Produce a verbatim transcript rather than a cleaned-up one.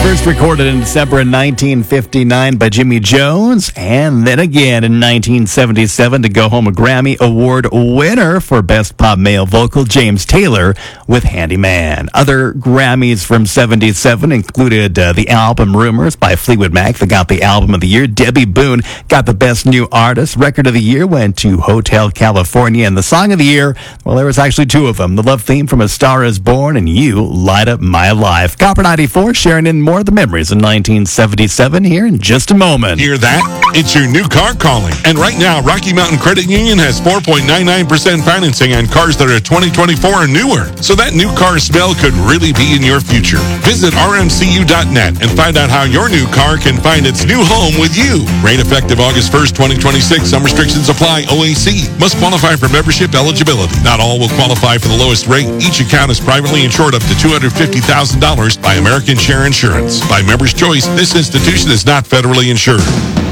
First recorded in December of nineteen fifty-nine by Jimmy Jones, and then again in nineteen seventy-seven to go home a Grammy Award winner for Best Pop Male Vocal, James Taylor with Handyman. Other Grammys from seventy-seven included uh, the album Rumors by Fleetwood Mac that got the Album of the Year. Debbie Boone got the Best New Artist. Record of the Year went to Hotel California, and the Song of the Year, well, there was actually two of them. The Love Theme from A Star Is Born and You Light Up My Life. Copper ninety-four sharing in more of the memories in nineteen seventy-seven here in just a moment. Hear that? It's your new car calling. And right now, Rocky Mountain Credit Union has four point nine nine percent financing on cars that are twenty twenty-four or newer. So that new car smell could really be in your future. Visit R M C U dot net and find out how your new car can find its new home with you. Rate effective August first, twenty twenty-six. Some restrictions apply. O A C. Must qualify for membership eligibility. Not all will qualify for the lowest rate. Each account is privately insured up to two hundred fifty thousand dollars by American Share Insurance. By Members' Choice, this institution is not federally insured.